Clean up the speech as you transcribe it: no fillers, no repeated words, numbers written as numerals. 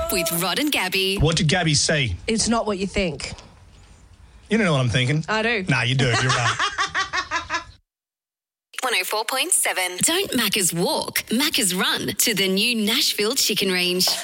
with Rod and Gabby. What did Gabby say? It's not what you think. You don't know what I'm thinking. I do. Nah, you do. You're right. 104.7. Don't Macca's walk, Macca's run to the new Nashville Chicken Range.